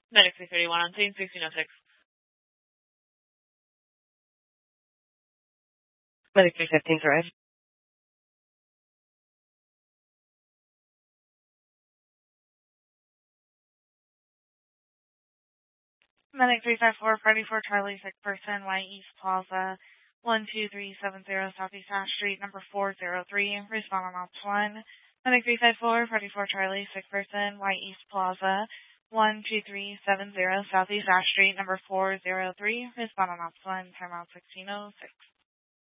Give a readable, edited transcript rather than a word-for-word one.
Medic 331 on scene, 1606. Medic 315's arrived. Medic 354, Freddy 4 Charlie, sick person, Y East Plaza, 12370 Southeast Ash Street, number 403. Respond on Ops 1. Medic 354, Freddy 4 Charlie, sick person, Y East Plaza, 12370 Southeast Ash Street, number 403. Respond on Ops 1, timeout 1606.